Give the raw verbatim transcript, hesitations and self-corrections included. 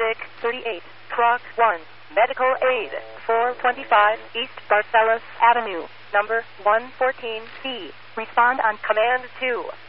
Civic thirty-eight, Truck one, Medical Aid, four twenty-five East Barcelos Avenue, number one fourteen C. Respond on Command two.